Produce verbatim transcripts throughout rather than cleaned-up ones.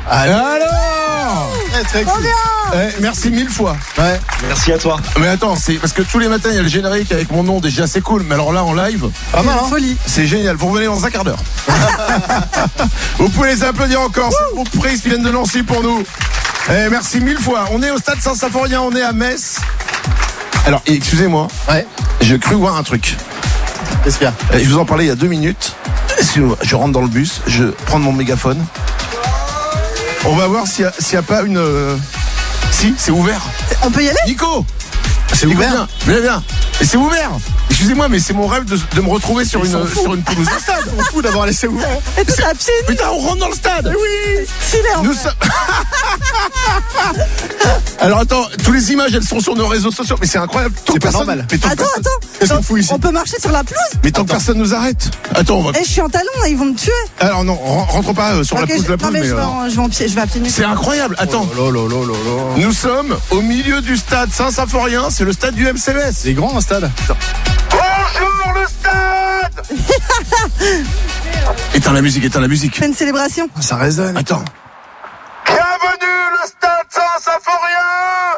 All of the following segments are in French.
Alors Très très cool. eh, merci mille fois. Ouais. Merci à toi. Mais attends, c'est parce que tous les matins il y a le générique avec mon nom, déjà c'est cool. Mais alors là en live, Pas mal, hein. Folie. c'est génial. Vous revenez dans un quart d'heure. Vous pouvez les applaudir encore. C'est le groupe Prise qui viennent de Nancy pour nous. Eh, merci mille fois. On est au stade Saint-Symphorien, on est à Metz. Alors, excusez-moi, Ouais. j'ai cru voir un truc. Qu'est-ce qu'il y a? Eh, Je vous en parlais il y a deux minutes. Excusez-moi, je rentre dans le bus, je prends mon mégaphone. On va voir s'il n'y a, a pas une. Euh... Si, c'est ouvert. On peut y aller? Nico, C'est ouvert. Viens, viens, viens. Et c'est ouvert. Excusez-moi, mais c'est mon rêve de, de me retrouver sur Ils une, s'en foutent. sur une pelouse de stade. On fout d'avoir laissé ouvert. Et tout à pied nu. Putain, on rentre dans le stade. Oui. Stylé, en Nous fait. sommes. Alors attends, toutes les images elles sont sur nos réseaux sociaux, mais c'est incroyable. Tant C'est que pas personne- normal. Mais tant, que Attends, personne... attends. Qu'est-ce qu'on Donc, fout ici? On peut marcher sur la pelouse? mais tant que personne nous arrête. Attends, on va. Eh, je suis en talon, là, ils vont me tuer. Alors non, ren- rentre pas euh, sur Ok, la pelouse de je... la Non, pelouse, mais mais. je vais, euh, en... je vais en pied, je vais à pied nus. C'est incroyable. Attends, Oh là là là là là. nous sommes au milieu du stade Saint-Symphorien. C'est le stade du M C S. C'est grand un stade. Bonjour le stade. Éteins la musique, éteins la musique. Fais une célébration. Ça résonne. Attends. Bienvenue le stade Saint-Symphorien.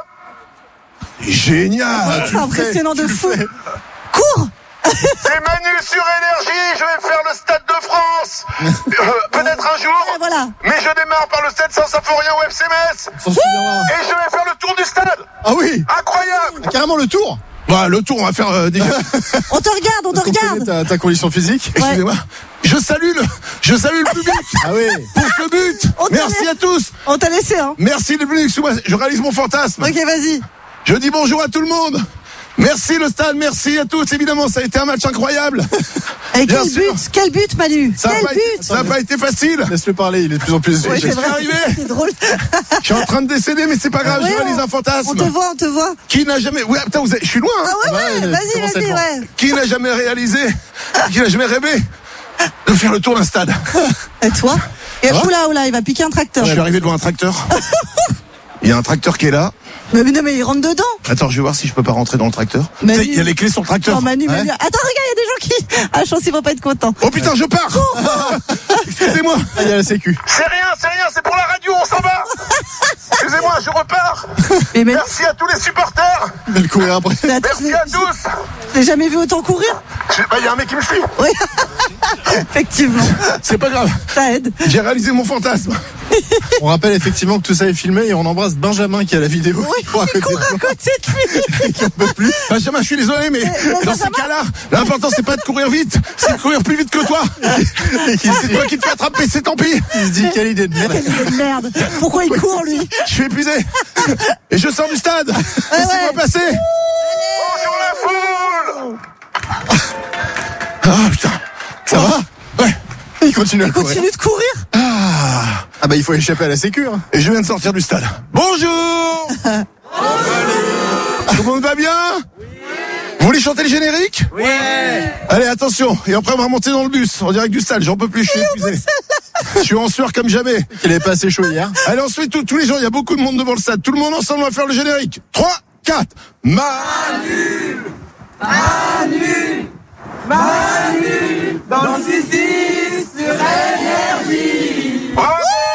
Génial. C'est impressionnant de fou. fais. Cours. C'est Manu sur Énergie. Je vais faire le stade de France. Euh, Peut-être un jour. Et voilà. Mais je démarre par le stade Saint-Symphorien au F C Metz. On s'en souviendra. Et je vais faire le tour du stade. Ah oui. Incroyable. Carrément le tour. Bah, le tour, on va faire euh, déjà. On te regarde, on te Parce qu'on connaît regarde. ta, ta condition physique. Excusez-moi. Je salue le, je salue le public Ah oui. pour ce but. On te Merci laisse. à tous. On t'a laissé, hein. Merci le public. Excuse-moi, je réalise mon fantasme. Ok, vas-y. Je dis bonjour à tout le monde. Merci le stade, merci à tous. Évidemment, ça a été un match incroyable. Et Bien quel sûr. but, quel but, Manu. Ça n'a Quel pas, été- but. ça a pas été facile. Laisse-le parler, il est de plus en plus. Ouais, je c'est suis vrai. arrivé. C'est drôle. Je suis en train de décéder, mais c'est pas grave, Ouais, je réalise on- un fantasme. On te voit, on te voit. Qui n'a jamais. Ouais, putain, vous êtes- je suis loin. Ah hein. ouais, ouais, Ouais, vas-y, commence à vas-y, être ouais. Qui n'a jamais réalisé, qui n'a jamais rêvé de faire le tour d'un stade. Et toi? Et oula, oula, il va piquer un tracteur. Je suis arrivé devant un tracteur. Il y a un tracteur qui est là. Mais, mais non, mais il rentre dedans. Attends, je vais voir si je peux pas rentrer dans le tracteur. Manu. Tu sais, il y a les clés sur le tracteur. Non, Manu, Ouais. Manu. Attends, regarde, il y a des gens qui. Ah, je pense qu'ils vont pas être contents. Oh putain, je pars. Excusez-moi. Ah, il y a la sécu. C'est rien, c'est rien, c'est pour la radio, on s'en va. Excusez-moi, je repars. Mais Manu, Merci à tous les supporters. Il va le courir après. mais attends, Merci à tous. je l'ai jamais vu autant courir. Je- Bah, il y a un mec qui me suit. Oui. Effectivement. C'est pas grave. Ça aide. J'ai réalisé mon fantasme. On rappelle effectivement que tout ça est filmé et on embrasse Benjamin qui a la vidéo. Oui, qui court à il côté court de à moi, côté de lui. qui en peut plus. Benjamin, je suis désolé, mais mais dans ces Benjamin- cas-là, l'important c'est pas de courir vite, c'est de courir plus vite que toi. Et qui se C'est dit- toi qui te fais attraper, c'est tant pis. il se dit quelle idée de merde. Quelle idée de merde. Pourquoi il court, lui? Je suis épuisé. Et je sors du stade. Laissez-moi ouais. passer. Bonjour la foule. Ah putain. Ça va? Ouais. Il continue à courir. Continue de courir. Ah bah il faut échapper à la sécu. Hein. Et je viens de sortir du stade. Bonjour. Tout le monde va bien? Vous voulez chanter le générique? Oui. Allez, attention. Et après, on va remonter dans le bus, en direct du stade. J'en peux plus, je suis épuisé. Je suis en sueur comme jamais. Qu'il avait pas assez chaud hier. Allez, ensuite, tous- tous les gens, il y a beaucoup de monde devant le stade. Tout le monde ensemble, on va faire le générique. trois, quatre. Manu. Bravo.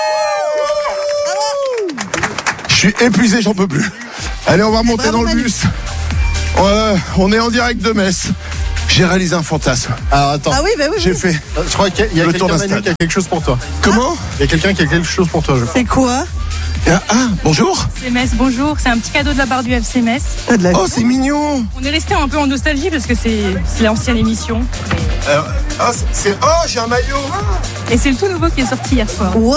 Je suis épuisé, j'en peux plus. Allez, on va remonter Bravo, dans le Manu. bus. Euh, on est en direct de Metz. J'ai réalisé un fantasme. Alors attends. Ah oui, bah oui. J'ai oui. fait. Je crois qu'il y a Le tour quelqu'un d'un Manu, stade. qui a quelque chose pour toi. Comment? Il y a quelqu'un qui a quelque chose pour toi, je crois. C'est quoi? Ah, ah, bonjour. F C Metz, bonjour. C'est un petit cadeau de la part du F C Metz. T'as de la Oh, c'est mignon. On est resté un peu en nostalgie parce que c'est c'est l'ancienne émission. Euh, ah, c'est- c'est. Oh, j'ai un maillot. Et c'est le tout nouveau qui est sorti hier soir. Waouh!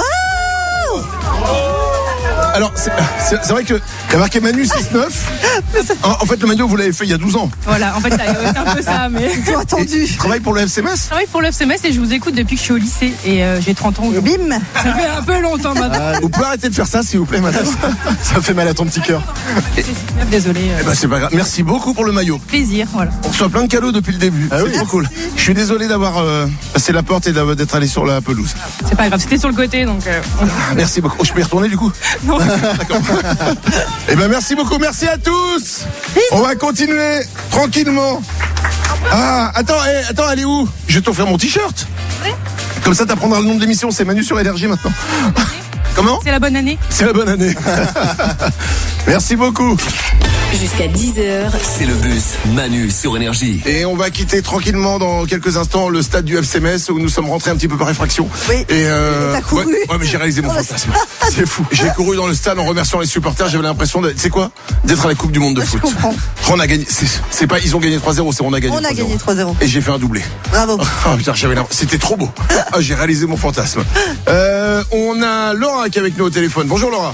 Alors, c'est c'est- c'est vrai que il y a marqué Manu six neuf. En, en fait, le maillot, vous l'avez fait il y a douze ans. Voilà, en fait, c'est un peu ça. Mais Ils t'ont attendu. Tu travailles pour le F C Metz? je travaille pour le F C Metz et je vous écoute depuis que je suis au lycée. Et euh, j'ai trente ans Et aujourd'hui. bim! Ça fait un peu longtemps maintenant. Vous pouvez arrêter de faire ça, s'il vous plaît, madame? Ça fait mal à ton petit cœur. Désolé. Eh ben, c'est pas grave. Merci beaucoup pour le maillot. Plaisir, voilà. On reçoit plein de cadeaux depuis le début. Ah c'est oui. trop cool. Je suis désolé d'avoir euh, passé la porte et d'avoir- d'être allé sur la pelouse. C'est pas grave, c'était sur le côté donc. euh, on- Ah, merci beaucoup. Oh, je peux y retourner du coup? Non. D'accord. Eh ben, merci beaucoup. Merci à tous. On va continuer tranquillement. Ah, attends, eh, attends, elle est où? Je vais t'offrir mon t-shirt. Comme ça, t'apprendras le nom de l'émission. C'est Manu sur Énergie maintenant. Comment? C'est la bonne année. C'est la bonne année. Merci beaucoup. Jusqu'à dix heures. C'est le bus Manu sur Énergie. Et on va quitter tranquillement dans quelques instants le stade du F C Metz où nous sommes rentrés un petit peu par effraction. Oui. Et euh, T'as couru. Ouais, ouais, mais j'ai réalisé mon fantasme. C'est fou. J'ai couru dans le stade en remerciant les supporters. J'avais l'impression de, c'est quoi? D'être à la Coupe du Monde de Je foot. comprends. On a gagné. C'est, c'est pas, ils ont gagné trois zéro, c'est on a gagné. On a gagné trois zéro. Et j'ai fait un doublé. Bravo. Oh putain, j'avais l'impression. C'était trop beau. Ah, j'ai réalisé mon fantasme. Euh, on a Laura qui est avec nous au téléphone. Bonjour Laura.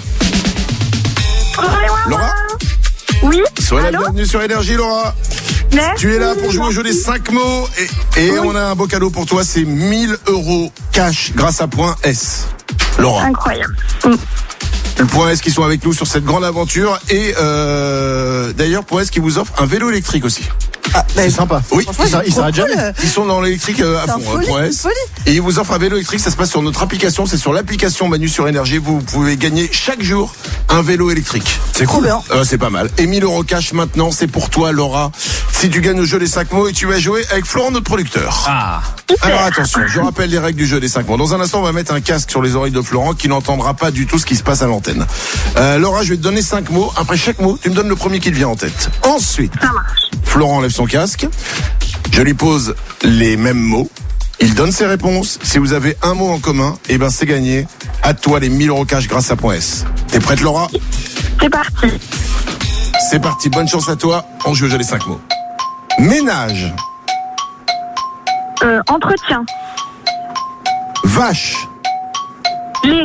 Laura. Oui. Soyez la Allô. bienvenue sur Énergie, Laura. Merci. Tu es là pour jouer au jeu des cinq mots et, et Oui. on a un beau cadeau pour toi, c'est mille euros cash grâce à Point S. Laura, Incroyable. le Point S qui sont avec nous sur cette grande aventure et euh, d'ailleurs Point S qui vous offre un vélo électrique aussi. Ah, bah, C'est sympa. Oui, franchement, il s'arrête- il c'est s'arrête trop jamais. cool. ils sont dans l'électrique euh, à C'est un fond, folie, Point une S. folie. Et ils vous offrent un vélo électrique, ça se passe sur notre application, c'est sur l'application Manu sur Énergie, vous pouvez gagner chaque jour un vélo électrique. C'est Trop bien. Euh, c'est pas mal. Et mille euros cash maintenant, c'est pour toi Laura. Si tu gagnes au jeu des cinq mots et tu vas jouer avec Florent, notre producteur. Ah. Alors attention, je rappelle les règles du jeu des cinq mots. Dans un instant, on va mettre un casque sur les oreilles de Florent qui n'entendra pas du tout ce qui se passe à l'antenne. Euh, Laura, je vais te donner cinq mots. Après chaque mot, tu me donnes le premier qui te vient en tête. Ensuite, Florent enlève son casque. Je lui pose les mêmes mots. Il donne ses réponses. Si vous avez un mot en commun, eh ben c'est gagné. À toi les mille euros cash grâce à Point S. T'es prête Laura? C'est parti. C'est parti, bonne chance à toi. On joue au jeu des cinq mots. Ménage, Euh, entretien. vache, Lait.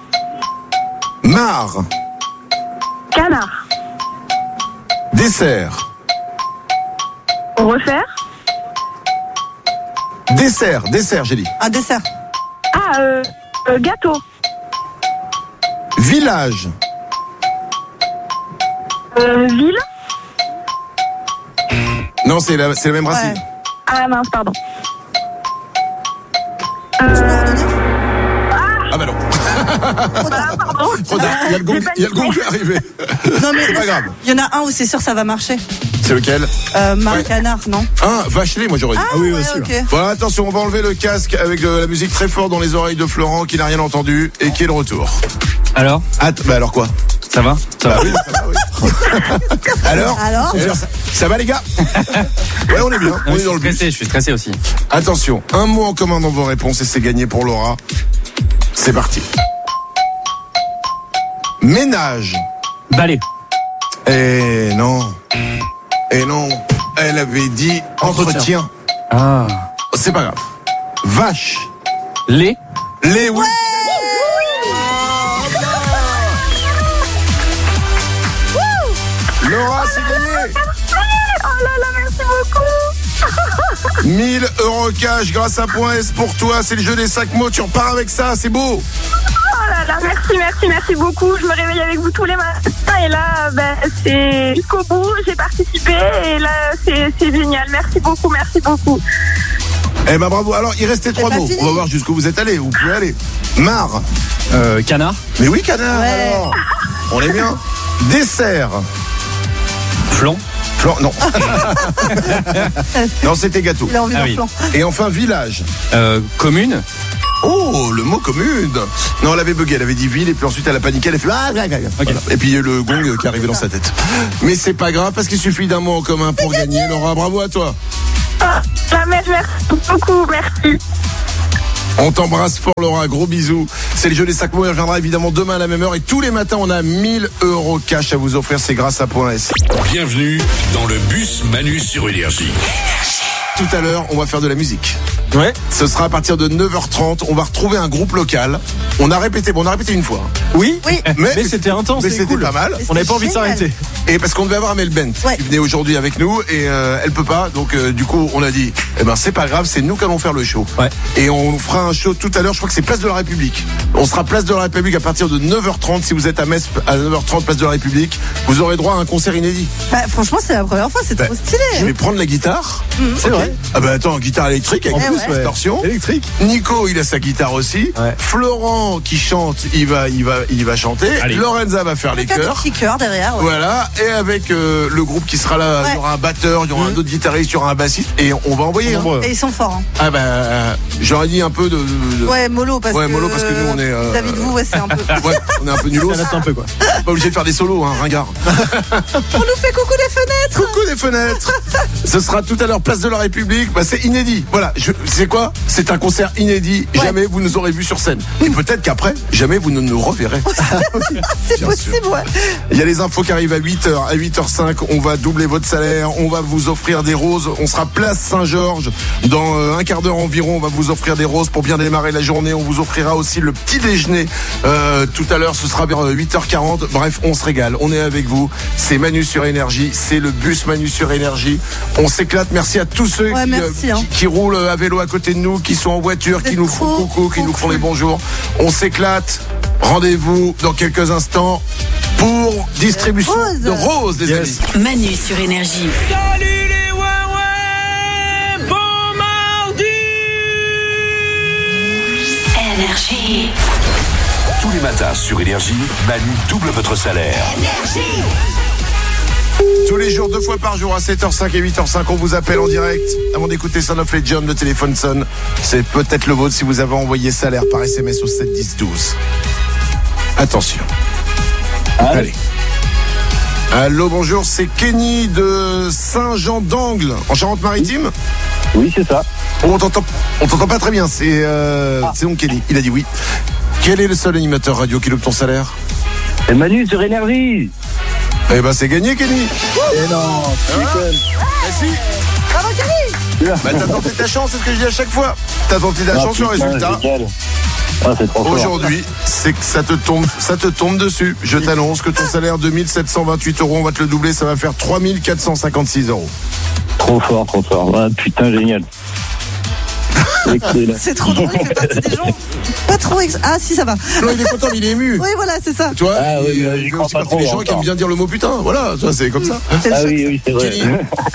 mare, Canard. dessert, Refaire. dessert, dessert j'ai dit. Un dessert. Ah, euh, euh, gâteau. Village, Euh, ville. non c'est la, c'est la même racine. Ouais. Ah mince, pardon. Tu peux Euh, redonner? Ah bah non, ah, pardon. trop tard, il y a le gong, il y a le gong qui est arrivé. Non, mais C'est pas grave. il y en a un où c'est sûr ça va marcher. C'est lequel? Euh, Marc Ouais. Canard, non? Ah, vache-lait, moi j'aurais dit. Ah, oui, ouais, aussi, ok. Voilà, attention, on va enlever le casque avec de la musique très forte dans les oreilles de Florent qui n'a rien entendu et qui est de retour. Alors, Ah, bah alors quoi? ça va? Ça Bah va. oui, ça va, oui. Alors Alors Alors, ça, ça va les gars? Ouais, on est bien, on Non, est je dans suis le bus. stressé, je suis stressé aussi. Attention, un mot en commun dans vos réponses et c'est gagné pour Laura. C'est parti. Ménage. Balai. Eh non. Eh non. Elle avait dit entretien. Ah. C'est pas grave. Vache. Lait. Les oui. Laura, c'est gagné. Oh là là, merci beaucoup. mille euros cash grâce à Point S pour toi. C'est le jeu des cinq mots. Tu repars avec ça. C'est beau. Oh là là, merci, merci, merci beaucoup. Je me réveille avec vous tous les matins et là, ben, c'est jusqu'au bout. J'ai participé et là, c'est c'est génial. Merci beaucoup, merci beaucoup. Eh ben bravo. Alors, il restait trois pas mots. fini. On va voir jusqu'où vous êtes allés. Vous pouvez aller. Mare. Euh, canard. Mais oui, canard. Ouais. Alors. On est bien. Dessert. Flan. Flan, non. Non, c'était gâteau. Il a envie Ah d'un oui. flan. Et enfin, village. Euh, commune. Oh, le mot commune. Non, elle avait bugué, elle avait dit ville et puis ensuite elle a paniqué, elle a fait ah, ah, ah, ah. Ok. Voilà. Et puis il y a eu le gong qui est arrivé dans sa tête. Mais c'est pas grave parce qu'il suffit d'un mot en commun pour gagner. Laura, bravo à toi. Ah, la mère, merci beaucoup, merci. On t'embrasse fort Laura, gros bisous. C'est le jeu des cinq mots, il reviendra évidemment demain à la même heure et tous les matins on a mille euros cash à vous offrir, c'est grâce à Point S. Bienvenue dans le bus Manu sur Énergie. Tout à l'heure, on va faire de la musique. Ouais. Ce sera à partir de neuf heures trente, on va retrouver un groupe local. On a répété, bon on a répété une fois. Oui. Oui. Mais, Mais c'était intense, mais c'est c'était cool. pas mal. On n'avait pas envie de Génial. s'arrêter. Et parce qu'on devait avoir Amel Bent Ouais. qui venait aujourd'hui avec nous et euh, elle peut pas, donc euh, du coup on a dit eh ben c'est pas grave, c'est nous qui allons faire le show. Ouais. Et on fera un show tout à l'heure, je crois que c'est Place de la République. On sera Place de la République à partir de neuf heures trente. Si vous êtes à Metz à neuf heures trente Place de la République, vous aurez droit à un concert inédit. Bah, franchement, c'est la première fois, c'est Bah, trop Je stylé. vais prendre la guitare C'est vrai. Ah bah attends, guitare électrique avec En plus, plus, ouais. distorsion. Électrique. Nico, il a sa guitare aussi. Ouais. Florent qui chante, il va, il va, il va chanter. Allez. Lorenza va faire les Faire des chœurs. petits cœurs derrière. Ouais. Voilà, et avec euh, le groupe qui sera là, il Ouais. y aura un batteur, il y aura un autre guitariste, il y aura un bassiste, et on va envoyer. Hein. Nombreux. Et ils sont forts. Hein. Ah bah, euh, j'aurais dit un peu de. de- de- Ouais, mollo parce Ouais, que. mollo, parce que nous, on est, euh, Vis-à-vis de vous, ouais, c'est un peu. Ouais, on est un peu nulos. Ça date un peu, quoi. Pas obligé de faire des solos, hein, ringard. On nous fait coucou des fenêtres. Coucou des fenêtres. Ce sera tout à l'heure, place de la République. Bah, c'est inédit. Voilà, je, c'est quoi? C'est un concert inédit. Ouais. Jamais vous nous aurez vus sur scène. Et peut-être qu'après, jamais vous ne nous reverrez. C'est Bien possible, ouais. Il y a les infos qui arrivent à huit heures. À huit heures cinq, on va doubler votre salaire. On va vous offrir des roses. On sera place Saint-Georges. Dans euh, un quart d'heure environ, on va vous offrir des roses pour bien démarrer la journée. On vous offrira aussi le petit déjeuner. Euh, tout à l'heure, ce sera vers huit heures quarante. Bref, on se régale. On est avec vous. C'est Manu sur Énergie. C'est le bus Manu sur Énergie. On s'éclate. Merci à tous ceux Ouais, qui, merci, euh, hein. qui, qui roulent à vélo à côté de nous, qui sont en voiture, qui C'est nous font trop, coucou, qui trop nous font cool. les bonjours. On s'éclate. Rendez-vous dans quelques instants pour distribution Roses. de roses, les Yes. amis. Manu sur Énergie. Salut les ouais bon mardi. Énergie. Tous les matins sur Énergie, Manu double votre salaire. Tous les jours, deux fois par jour, à sept heures cinq et huit heures cinq, on vous appelle en direct. Avant d'écouter Son of Legend, le téléphone sonne. C'est peut-être le vôtre si vous avez envoyé salaire par S M S au sept dix douze. Attention. Allez. Allô, bonjour, c'est Kenny de Saint-Jean-d'Angle, en Charente-Maritime. Oui, c'est ça. On t'entend, on t'entend pas très bien, c'est euh, c'est donc Kenny. Il a dit oui. Quel est le seul animateur radio qui loupe ton salaire? C'est Manu sur Énergie. Eh ben, c'est gagné, Kenny. Eh non, tu déconnes. Eh si. Bravo, Kenny. Bah, t'as tenté ta chance, c'est ce que je dis à chaque fois. T'as tenté ta Ah, chance, le putain, résultat. génial. Ah, c'est trop fort. Aujourd'hui, c'est que ça te tombe, ça te tombe dessus. Je t'annonce que ton salaire de mille sept cent vingt-huit euros, on va te le doubler, ça va faire trois mille quatre cent cinquante-six euros. Trop fort, trop fort. Ah, putain, génial. Excellent. C'est trop drôle, il fait partie des gens. Pas trop. Ex... Ah, si, ça va. Non, il est content, mais il est ému. Oui, voilà, c'est ça. Tu vois, Ah oui, il, oui, il j'y fait crois aussi pas partie des trop gens qui aiment encore. bien dire le mot putain. Voilà, ça c'est comme ça. C'est le Ah choc. oui, oui, c'est vrai. Kenny,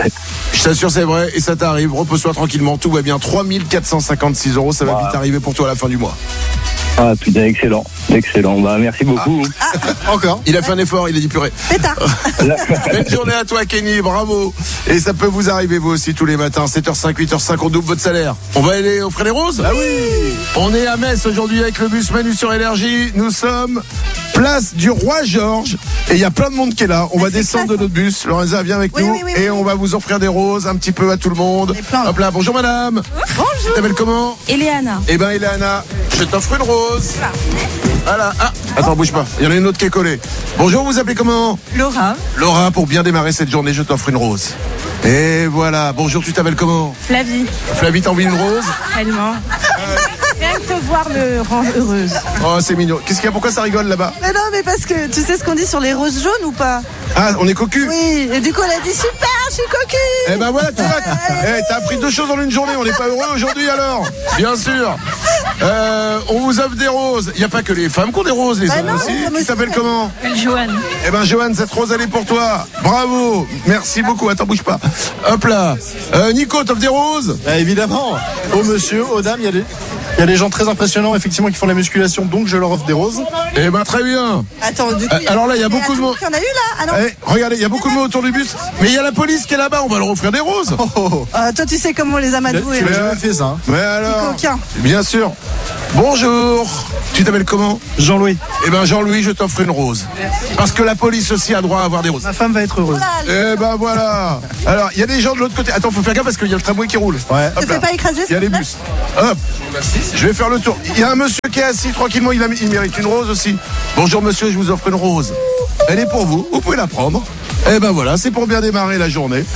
je t'assure, c'est vrai, et ça t'arrive. Repose-toi tranquillement, tout va bien. trois mille quatre cent cinquante-six euros, ça va Wow. vite arriver pour toi à la fin du mois. Ah, putain, excellent. Excellent. Bah, merci beaucoup. Encore. Il a fait un effort, il a dit purée. Pétard. Belle journée à toi, Kenny, bravo. Et ça peut vous arriver, vous aussi, tous les matins, sept heures cinq, huit heures cinq, on double votre salaire. On va aller offrir les roses? Ah oui. On est à Metz aujourd'hui avec le bus Manu sur Énergie. Nous sommes place du Roi Georges. Et il y a plein de monde qui est là. On Ah, va c'est descendre classe, de notre bus. Lorenza, viens avec Oui, nous. oui, oui, et oui. on va vous offrir des roses un petit peu à tout le monde. Et plein, là. Hop là, bonjour madame. Bonjour. Tu t'appelles comment? Eleana. Eh ben, Ileana, je t'offre une rose. Voilà. Ah, attends, bouge pas. Il y en a une autre qui est collée. Bonjour, vous appelez comment? Laura. Laura, pour bien démarrer cette journée, je t'offre une rose. Et voilà. Bonjour, tu t'appelles comment? Flavie. Flavie, t'as envie d'une rose? Tellement. Rien que te voir me rend heureuse. Oh, c'est mignon. Qu'est-ce qu'il y a? Pourquoi ça rigole là-bas? Mais non, mais parce que tu sais ce qu'on dit sur les roses jaunes ou pas? Ah, on est cocu? Oui, et du coup, elle a dit super, je suis cocu. Eh ben voilà, tu vois. Eh, t'as appris deux choses en une journée. On n'est pas heureux aujourd'hui alors? Bien sûr. Euh, on vous offre des roses. Il n'y a pas que les femmes qui ont des roses, les Bah hommes non, aussi. les hommes Tu aussi, t'appelles ouais. comment? Joanne. Eh ben, Johan, cette rose, elle est pour toi. Bravo. Merci beaucoup. Attends, bouge pas. Hop là. Euh, Nico, t'offres des roses? Bah, évidemment. Aux monsieur, aux dames, il y a des. Il y a des gens très impressionnants, effectivement, qui font la musculation, donc je leur offre des roses. Eh ben, très bien. Attends, du coup. Euh, alors là, il y a mais beaucoup de attends, mots. Il y en a eu là? Ah non. Eh, regardez, il y a beaucoup de mots autour du bus. Mais il y a la police qui est là-bas. On va leur offrir des roses. Oh, oh. Ah, toi, tu sais comment on les Tu amadoués. l'as jamais fait, ça, hein. Mais alors? Coquin. Bien sûr. Bonjour. Tu t'appelles comment? Jean-Louis, Eh ben, Jean-Louis, je t'offre une rose. Parce que la police aussi a droit à avoir des roses. ma femme va être heureuse. Eh ben voilà. Alors, il y a des gens de l'autre côté. Attends, faut faire gaffe parce qu'il y a le tramway qui roule. Ouais. Te fais pas écraser, Il y a les bus. Hop. Je vais faire le tour. Il y a un monsieur qui est assis tranquillement. Il, a, il mérite une rose aussi. Bonjour monsieur, je vous offre une rose. Elle est pour vous. Vous pouvez la prendre. Eh ben voilà, c'est pour bien démarrer la journée.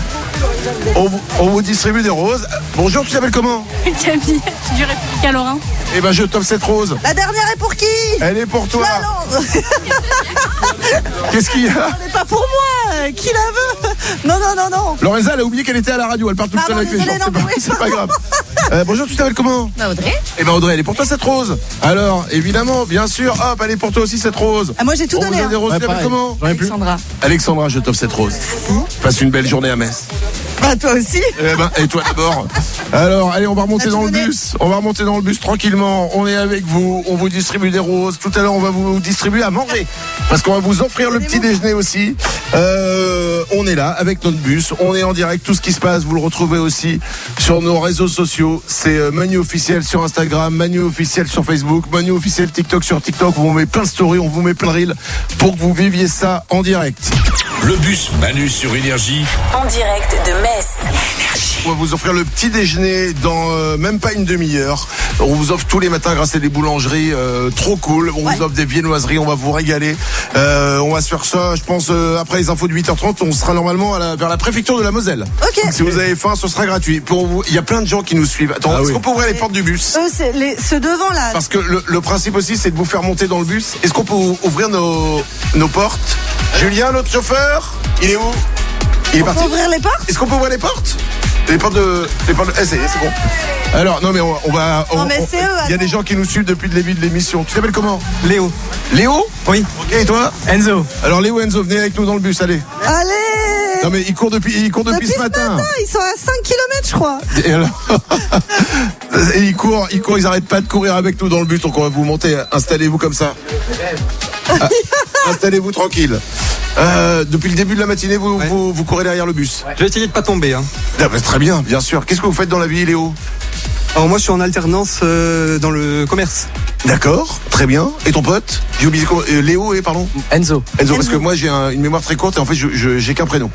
On vous, on vous distribue des roses. Bonjour, tu t'appelles comment? Camille. Du Républicain Lorrain. Eh ben je t'offre cette rose. La dernière est pour qui? Elle est pour toi. Ah non, Qu'est-ce qu'il y a? elle n'est pas pour moi. euh, Qui la veut? Non, non, non, non. Lorenza, elle a oublié qu'elle était à la radio. Elle parle toute seule Pardon, avec les gens. désolée, C'est non, pas, mais oui. c'est pas grave. Euh, bonjour, tu t'appelles comment? Bah Audrey. Eh ben Audrey, elle est pour toi cette rose. Alors, évidemment, bien sûr, hop, elle est pour toi aussi cette rose. Ah, moi, j'ai tout On donné. vous a hein. des roses, Ouais, tu t'appelles pareil. comment? J'en ai plus. Alexandra. Alexandra, je t'offre cette rose. Passe une belle journée à Metz. Bah toi aussi. Eh ben, et toi d'abord. Alors, allez, on va remonter Ah, tu dans le venais. bus. On va remonter dans le bus tranquillement. On est avec vous. On vous distribue des roses. Tout à l'heure, on va vous distribuer à manger. Parce qu'on va vous offrir le petit déjeuner aussi. Euh, on est là avec notre bus. On est en direct. Tout ce qui se passe, vous le retrouvez aussi sur nos réseaux sociaux. C'est euh, Manu officiel sur Instagram, Manu officiel sur Facebook, Manu officiel TikTok sur TikTok. On vous met plein de stories, on vous met plein de reels pour que vous viviez ça en direct. Le bus Manu sur Énergie. En direct de Metz. On va vous offrir le petit déjeuner dans euh, même pas une demi-heure. On vous offre tous les matins grâce à des boulangeries euh, trop cool. On Ouais. vous offre des viennoiseries, on va vous régaler. Euh, on va se faire ça, je pense, euh, après les infos de huit heures trente. On sera normalement à la, vers la préfecture de la Moselle. Ok. Donc, si vous avez faim, ce sera gratuit. Pour vous, il y a plein de gens qui nous suivent. Attends, Ah est-ce oui. qu'on peut ouvrir les portes du bus? Eux, c'est les, ceux devant là. Parce que le, le principe aussi, c'est de vous faire monter dans le bus. Est-ce qu'on peut ouvrir nos, nos portes? Julien, notre chauffeur, il est où? Il est On peut parti. ouvrir les portes? Est-ce qu'on peut ouvrir les portes? Les portes de. Les portes de... Eh, c'est, c'est bon. Alors, non, mais on, on va. on- Non, mais on- c'est eux, Il y a attends. des gens qui nous suivent depuis le début de l'émission. Tu t'appelles comment? Léo. Léo? Oui. Ok, et toi? Enzo. Alors, Léo, Enzo, venez avec nous dans le bus, allez. Allez. Non, mais il court depuis, il court depuis, Depuis ce matin. Ils sont à cinq kilomètres, je crois. Et alors Et ils courent, ils courent, ils arrêtent pas de courir avec nous dans le bus, donc on va vous monter. Installez-vous comme ça. Ah, installez-vous tranquille. Euh, depuis le début de la matinée, vous, Ouais. vous, vous courez derrière le bus. Je vais essayer de pas tomber. Hein. Ah, bah, très bien, bien sûr. Qu'est-ce que vous faites dans la vie, Léo? Alors moi, je suis en alternance euh, dans le commerce. D'accord, très bien. Et ton pote? J'ai oublié comment- euh, Léo et pardon. Enzo. Enzo, parce que moi j'ai un- une mémoire très courte et en fait je, je- j'ai qu'un prénom.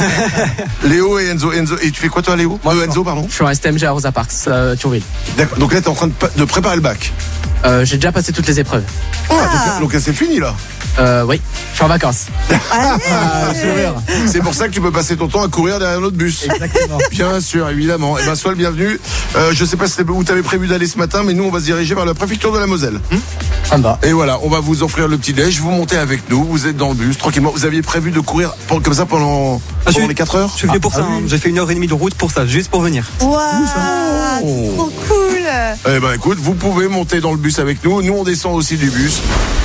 Léo et Enzo. Enzo. Et tu fais quoi toi, Léo? Moi, Euh, Enzo, pardon. Je suis en S T M G à Rosa Parks, euh, Thionville. D'accord. Donc là t'es en train de, pa- de préparer le bac. Euh, J'ai déjà passé toutes les épreuves. Ah, donc, donc là c'est fini là. Euh, oui, je suis en vacances. Allez. C'est pour ça que tu peux passer ton temps à courir derrière notre bus. Exactement. Bien sûr, évidemment. Et ben sois le bienvenu. Euh, je sais pas si c'était où t'avais prévu d'aller ce matin, mais nous on va se diriger vers la préfecture de la Moselle. Ça me va. Et voilà, on va vous offrir le petit déj. Vous montez avec nous, vous êtes dans le bus tranquillement. Vous aviez prévu de courir pour- comme ça pendant, Ah, pendant je- les quatre heures? Je suis venu pour ça. hein. J'ai fait une heure et demie de route pour ça, juste pour venir. Waouh, Oh. c'est trop cool. Eh ben écoute, vous pouvez monter dans le bus avec nous. Nous on descend aussi du bus.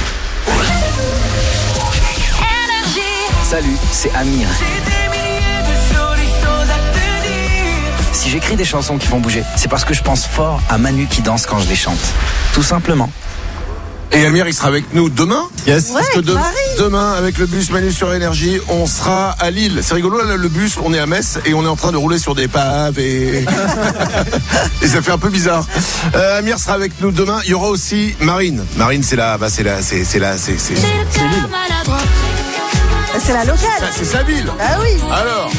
Salut, c'est Amir. Si j'écris des chansons qui font bouger, c'est parce que je pense fort à Manu qui danse quand je les chante. Tout simplement. Et Amir, il sera avec nous demain. Yes. Parce que Ouais, de- Paris. demain, avec le bus Manu sur Énergie, on sera à Lille. C'est rigolo, là, le bus, on est à Metz et on est en train de rouler sur des paves et, et ça fait un peu bizarre. Euh, Amir sera avec nous demain. Il y aura aussi Marine. Marine, c'est là, bah, c'est là, c'est, c'est là, c'est, c'est, C'est la locale. ça, c'est sa ville. Ah oui. Alors.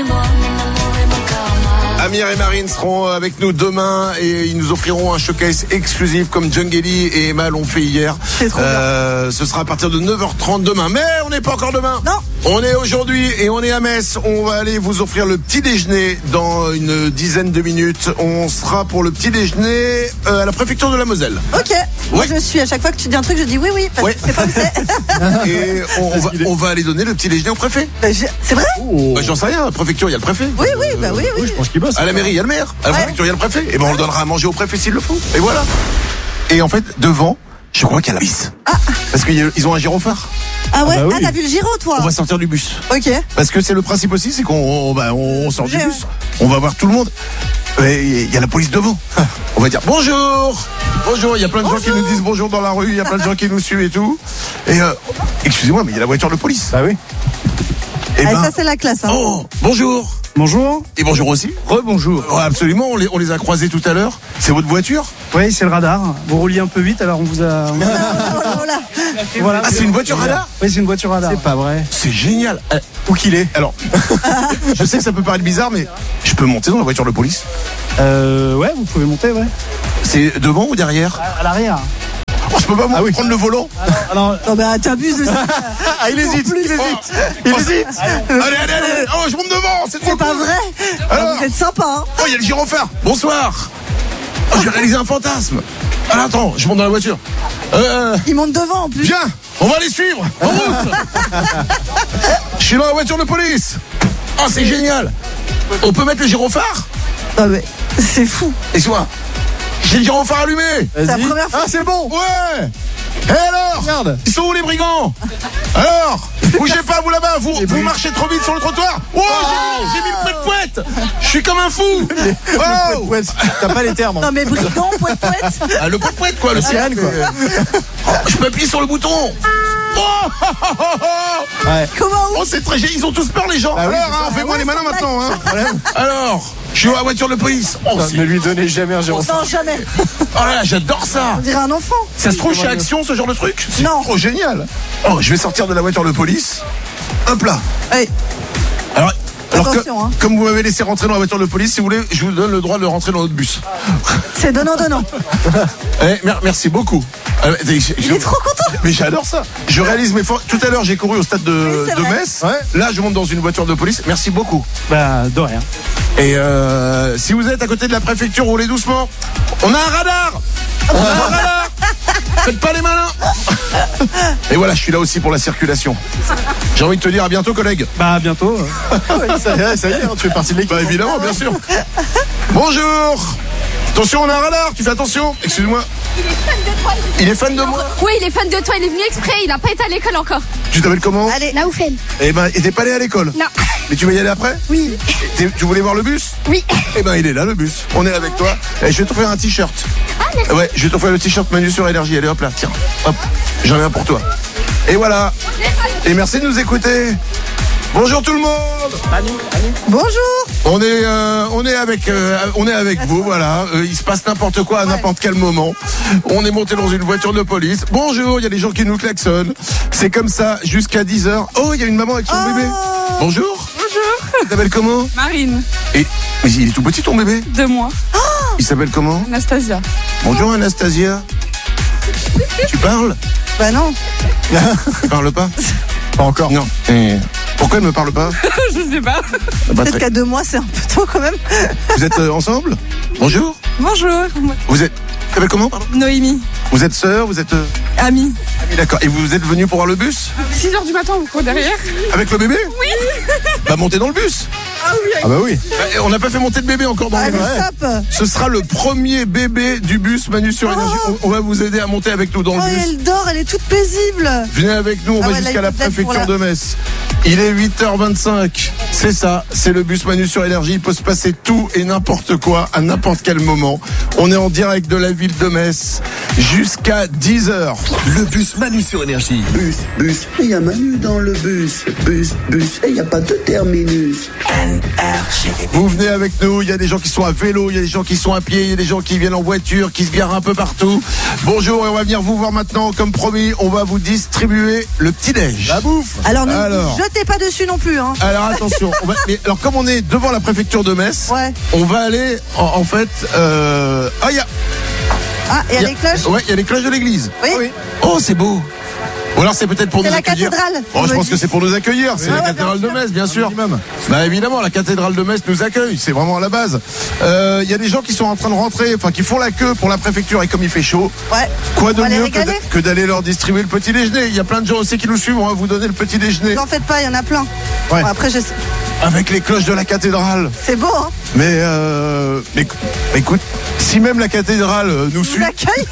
Amir et Marine seront avec nous demain et ils nous offriront un showcase exclusif comme Jungeli et Emma l'ont fait hier. C'est trop Euh, ce sera à partir de neuf heures trente demain. Mais on n'est pas encore demain. Non. On est aujourd'hui et on est à Metz. On va aller vous offrir le petit déjeuner dans une dizaine de minutes. On sera pour le petit déjeuner euh, à la préfecture de la Moselle. Ok. Moi, Ouais. je suis à chaque fois que tu dis un truc, je dis oui, oui. Parce Ouais. que c'est pas où c'est. Et on, on va, on va aller donner le petit déjeuner au préfet. Bah, je- C'est vrai? Bah, j'en sais rien. À la préfecture, il y a le préfet. Oui, oui, bah oui, oui. Je pense qu'il bosse. À la mairie, il y a le maire. À la Ouais. préfecture, il y a le préfet. Et ben, on le donnera à manger au préfet s'il le faut. Et voilà. Et en fait, devant, je crois qu'il y a la police. Parce qu'ils ont un gyrophare. Ah ouais? Ah bah oui. Ah, t'as vu le Giro, toi? On va sortir du bus. Ok. Parce que c'est le principe aussi, c'est qu'on on, bah, on sort du J'ai- bus. On va voir tout le monde. Et il y a la police devant. On va dire bonjour. Bonjour. Il y a plein de gens qui nous disent bonjour dans la rue. Il y a plein de gens qui nous suivent et tout. Et euh, excusez-moi, mais il y a la voiture de police. Bah oui. Et Ah, ben, ça, c'est la classe. Hein. oh, bonjour. Bonjour. Et bonjour aussi. Rebonjour. Oh, absolument, on les, on les a croisés tout à l'heure. C'est votre voiture? Oui, c'est le radar. Vous rouliez un peu vite, alors on vous a. Oh là, oh là. Ah, c'est une voiture radar? Oui, c'est une voiture radar. C'est pas vrai. C'est génial. Euh, Où qu'il est? Alors, je sais que ça peut paraître bizarre, mais je peux monter dans la voiture de police? Euh, ouais, vous pouvez monter, ouais. C'est devant ou derrière? À l'arrière. Oh, je peux pas moi, prendre le volant? Alors, Non, bah, t'abuses aussi. Ah, il hésite, il hésite. Il hésite. Allez, allez, allez. Oh, je monte devant, c'est trop C'est pas cool. vrai. Alors Vous êtes sympa, hein. Oh, il y a le gyrophare. Bonsoir. Oh, je vais réaliser un fantasme. Alors, attends, je monte dans la voiture. Euh, Ils montent devant, en plus. viens, on va les suivre. En route. Je suis dans la voiture de police. Oh, c'est génial. On peut mettre le gyrophare? Non, mais c'est fou. Et soit, j'ai le gyrophare allumé. C'est la première fois. Ah, c'est bon. Ouais. Et alors, Regarde. Ils sont où les brigands? Alors, bougez pas vous là-bas, vous, vous marchez trop vite sur le trottoir. Oh, j'ai mis, j'ai mis le poète-poète. Je suis comme un fou. Oh, Ouais, t'as pas les termes. hein. Non mais brigand, poète poète. ah, le poète-poète quoi, le Cyan, quoi. Oh, je peux appuyer sur le bouton. Oh, oh, oh, oh. Ouais. Comment Oh, c'est très gênant. Ils ont tous peur les gens. Bah oui, Alors, c'est ça. hein, fais-moi Ouais, les malins c'est maintenant. Hein. Alors, je suis à la voiture de police. Oh, Non, c'est- ne lui donnez jamais un gyrophare. Non jamais. oh là là, j'adore ça. On dirait un enfant. Ça se trouve chez Action, ce genre de truc? C'est Non. trop génial. Oh, je vais sortir de la voiture de police. Hop là. Hey, Alors, alors que- Attention, hein. comme vous m'avez laissé rentrer dans la voiture de police, si vous voulez, je vous donne le droit de rentrer dans notre bus. c'est donnant donnant. Eh, mer- merci beaucoup. Euh, je- Il je- est trop content. Mais j'adore ça. Je réalise mes forces. Tout à l'heure, j'ai couru au stade de, Oui, c'est de vrai. Metz. Ouais. Là, je monte dans une voiture de police. Merci beaucoup. Bah, de rien. Et euh, si vous êtes à côté de la préfecture, roulez doucement. On a un radar. On a un radar. Faites pas les malins. Et voilà, je suis là aussi pour la circulation. J'ai envie de te dire à bientôt, collègue. Bah, à bientôt. ça, y est, ça y est, hein, tu fais partie de l'équipe. Bah évidemment, bien sûr. Bonjour. Attention, on a un radar. Tu fais attention. Excuse-moi. Il est fan de moi. Oui, il est fan de toi, il est venu exprès, il a pas été à l'école encore. Tu t'appelles comment? Allez. La Oufel. Eh ben, et t'es pas allé à l'école? Non. Mais tu vas y aller après? Oui. T'es- Tu voulais voir le bus? Oui. Eh ben, il est là, le bus. On est avec toi. Et je vais t'offrir un t-shirt. Ah, merci. Ouais, je vais t'offrir le t-shirt Manu sur Énergie. Allez, hop là, tiens. Hop. J'en ai un pour toi. Et voilà. Et merci de nous écouter. Bonjour tout le monde. Bonjour. On est, euh, on est avec, euh, on est avec vous, voilà. Euh, il se passe n'importe quoi à n'importe quel moment. On est monté dans une voiture de police. Bonjour, il y a des gens qui nous klaxonnent. C'est comme ça jusqu'à dix heures. Oh, il y a une maman avec son Oh. bébé. Bonjour. Bonjour. Tu t'appelles comment? Marine, Et mais il est tout petit ton bébé. deux mois. Il s'appelle comment? Anastasia. Bonjour Anastasia. Tu parles? Bah non. Tu parles pas? Pas encore. Non. Et pourquoi elle me parle pas? Je sais pas. Ah bah, Peut-être très- qu'à deux mois c'est un peu tôt quand même. Vous êtes euh, ensemble? Bonjour. Bonjour. Vous êtes. Tu t'appelles comment? Pardon. Noémie. Vous êtes sœur? Vous êtes. euh, Amie. Amie, d'accord. Et vous êtes venu pour voir le bus? six heures du matin, vous courez derrière? Avec le bébé? Oui. Bah montez dans le bus. Ah oui. Ah bah oui. Bah, on n'a pas fait monter de bébé encore dans Allez, le bus. stop. Ce sera le premier bébé du bus Manu sur Énergie. On, on va vous aider à monter avec nous dans Oh, le bus. elle dort, elle est toute paisible. Venez avec nous, on Ah va ouais, là, jusqu'à il la faut peut-être préfecture pour de Metz. Il est huit heures vingt-cinq. C'est ça, c'est le bus Manu sur Énergie. Il peut se passer tout et n'importe quoi à n'importe quel moment. On est en direct de la ville de Metz jusqu'à dix heures. Le bus Manu sur Énergie. Bus, bus, il y a Manu dans le bus. Bus, bus, il n'y a pas de terminus. Vous venez avec nous, il y a des gens qui sont à vélo, il y a des gens qui sont à pied, il y a des gens qui viennent en voiture, qui se garent un peu partout. Bonjour, et on va venir vous voir maintenant. Comme promis, on va vous distribuer le petit-déj. La bouffe. Alors ne Alors. vous jetez pas dessus non plus. Hein. Alors attention, on va- mais alors comme on est devant la préfecture de Metz, Ouais. on va aller en, en fait. Euh... Ah, il y a, Ah, il y a il y a- les cloches. Ouais, il y a les cloches de l'église. Oui. Oh, c'est beau. Ou alors c'est peut-être pour C'est nous la accueillir. cathédrale, Oh, on je me pense dit. que c'est pour nous accueillir. C'est Ah la ouais, cathédrale bien de sûr. Metz, bien sûr. minimum. Bah évidemment, la cathédrale de Metz nous accueille. C'est vraiment à la base. Euh, Il y a des gens qui sont en train de rentrer, enfin qui font la queue pour la préfecture. Et comme il fait chaud, Ouais. quoi de On va les mieux que régaler. de- que d'aller leur distribuer le petit déjeuner. Il y a plein de gens aussi qui nous suivent. On va vous donner le petit déjeuner N'en faites pas, il y en a plein. Ouais. Bon, après, je sais- avec les cloches de la cathédrale. c'est beau, hein. Mais, euh, mais écoute, si même la cathédrale euh, nous On suit. vous accueille.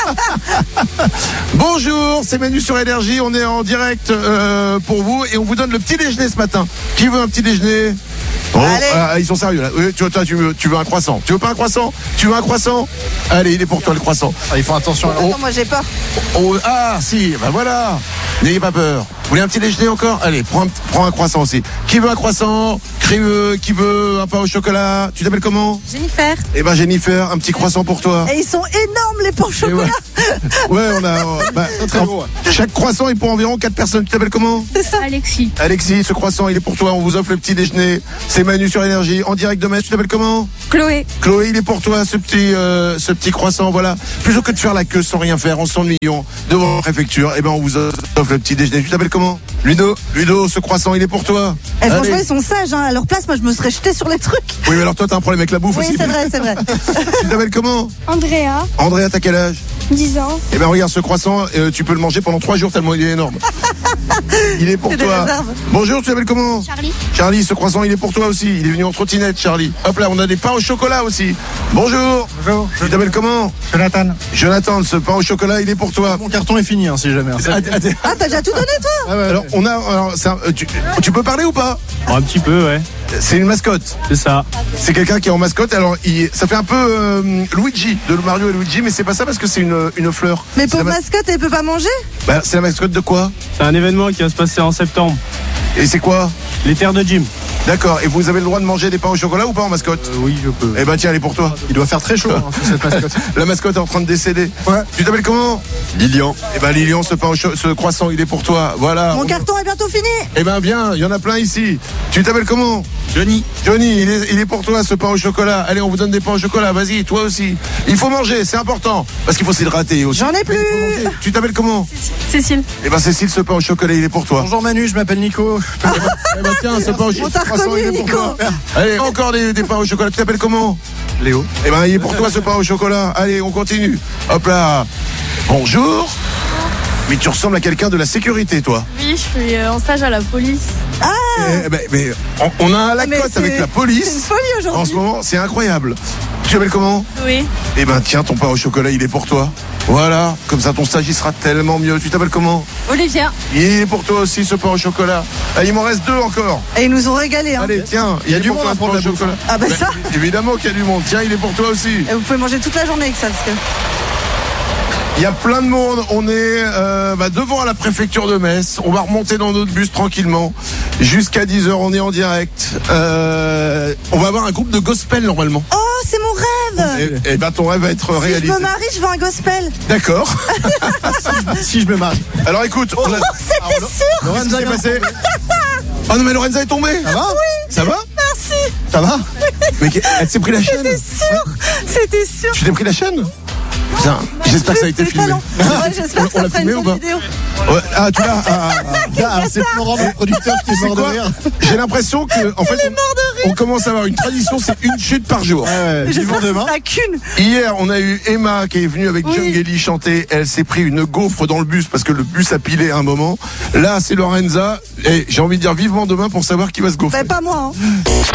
Bonjour, c'est Manu sur Énergie. On est en direct euh, pour vous et on vous donne le petit déjeuner ce matin. Qui veut un petit déjeuner? Oh, Allez. ah, ils sont sérieux là. Oui, tu, veux, toi, tu, veux, tu veux un croissant? Tu veux pas un croissant? Tu veux un croissant? Allez, il est pour toi le croissant. Ah, ils font attention. Oh. Attends, moi j'ai peur. Oh, ah, si, ben voilà. N'ayez pas peur. Vous voulez un petit déjeuner encore? Allez, prends un, prends un croissant aussi. Qui veut un croissant? Qui veut, qui veut un pain au chocolat? Tu t'appelles comment? Jennifer. Eh ben, Jennifer, un petit croissant pour toi. Et ils sont énormes les pains au Et chocolat. Ouais, on a. euh, bah, Très en- gros, ouais. chaque croissant est pour environ quatre personnes. Tu t'appelles comment? C'est ça. Alexis. Alexis, ce croissant, il est pour toi. On vous offre le petit déjeuner. C'est Manu sur Énergie, en direct de Metz. Tu t'appelles comment? Chloé. Chloé, il est pour toi, ce petit, euh, ce petit croissant. Voilà. Plutôt que de faire la queue sans rien faire, en s'ennuyant devant la préfecture, eh ben, on vous offre le petit déjeuner. Tu t'appelles comment? Ludo. Ludo, ce croissant, il est pour toi. Et franchement, Allez. ils sont sages. Hein. À leur place, moi, je me serais jetée sur les trucs. Oui, mais alors toi, t'as un problème avec la bouffe Oui, aussi. c'est vrai, c'est vrai. Tu t'appelles comment? Andrea. Andrea, t'as quel âge? dix ans. Eh ben regarde ce croissant, euh, tu peux le manger pendant trois jours tellement il est énorme. Il est pour C'est des toi. réserves. Bonjour, tu t'appelles comment? Charlie. Charlie, ce croissant il est pour toi aussi. Il est venu en trottinette, Charlie. Hop là, on a des pains au chocolat aussi. Bonjour. Bonjour. Tu t'appelles comment? Jonathan. Jonathan, ce pain au chocolat il est pour toi. Mon carton est fini, hein, si jamais. hein. Ah, ah, Ah, t'as déjà tout donné, toi? Ah ouais, Alors ouais. on a, alors, c'est un- euh, tu, tu peux parler ou pas? Un petit peu, ouais. C'est une mascotte. C'est ça. C'est quelqu'un qui est en mascotte. Alors il, ça fait un peu euh, Luigi, de Mario et Luigi, mais c'est pas ça parce que c'est une, une fleur. Mais C'est pour la ma- mascotte, elle peut pas manger? bah, c'est la mascotte de quoi? C'est un événement qui va se passer en septembre. Et c'est quoi? Les terres de gym. D'accord. Et vous avez le droit de manger des pains au chocolat ou pas en mascotte? Euh, oui, je peux. Eh ben tiens, elle est pour toi. Il doit faire très chaud hein, sur cette mascotte. La mascotte est en train de décéder. Ouais. Tu t'appelles comment? Lilian. Eh ben Lilian, ce pain au cho- ce croissant, il est pour toi. Voilà. Mon On- carton est bientôt fini. Eh ben bien, il y en a plein ici. Tu t'appelles comment? Johnny. Johnny, il est, il est pour toi ce pain au chocolat. Allez, on vous donne des pains au chocolat. Vas-y, toi aussi. Il faut manger, c'est important. Parce qu'il faut s'hydrater aussi. J'en ai plus. Il faut manger. Tu t'appelles comment? Cécile. Eh ben Cécile, ce pain au chocolat, il est pour toi. Bonjour Manu, je m'appelle Nico. Eh ben tiens, ce pain au On t'a croissant, il est reconnu, pour Nico. toi. Allez, encore des, des pains au chocolat. Tu t'appelles comment? Léo. Eh ben, il est pour toi ce pain au chocolat. Allez, on continue. Hop là. Bonjour. Mais tu ressembles à quelqu'un de la sécurité, toi. Oui, je suis euh, en stage à la police. Eh ben, mais on, on a un Ah, mais lacote c'est- avec la C'est une police. folie En ce aujourd'hui. moment, c'est incroyable. Tu t'appelles comment? Oui. Eh ben, tiens, ton pain au chocolat, il est pour toi. Voilà. Comme ça, ton stage, il sera tellement mieux. Tu t'appelles comment? Olivia. Il est pour toi aussi, ce pain au chocolat. Ah, il m'en reste deux encore. Et ils nous ont régalé. Hein. Allez, tiens, il y a du pour monde toi, à ce pain prendre au la bouffe. chocolat. Ah bah ça. Évidemment qu'il y a du monde. Tiens, il est pour toi aussi. Et vous pouvez manger toute la journée avec ça. Parce que... Il y a plein de monde. On est euh, bah, devant à la préfecture de Metz. On va remonter dans notre bus tranquillement. Jusqu'à dix heures, on est en direct. Euh, on va avoir un groupe de gospel normalement. Oh, c'est mon rêve. Et, et ben ton rêve va être Si je réalisé. me marie, je veux un gospel. D'accord. Si je me marie. Alors écoute, on a... Oh, c'était sûr. Qu'est-ce qui s'est passé? Oh non mais Lorenza est tombée. Ça va? Ça va? Merci. Ça va? Mais qu'est- elle s'est pris la chaîne. C'était sûr. C'était sûr. Tu t'es pris la chaîne? Putain, j'espère que ça a été C'est filmé. talent. Ouais, j'espère que On ça l'a fera filmé une ou bonne pas? vidéo. Ouais, ah tu l'as. Ah, ah, ah. Ah, c'est Florent, notre producteur, qui est C'est mort de quoi? rire. J'ai l'impression que en fait on, on commence à avoir une tradition, c'est une chute par jour. Ouais, ouais, J'espère vivons que demain. ce sera qu'une. Hier, on a eu Emma qui est venue avec Oui. Jungeli chanter. Elle s'est pris une gaufre dans le bus parce que le bus a pilé à un moment. Là, c'est Lorenza. Et j'ai envie de dire vivement demain pour savoir qui va se gaufrer. Bah, pas moi. Hein.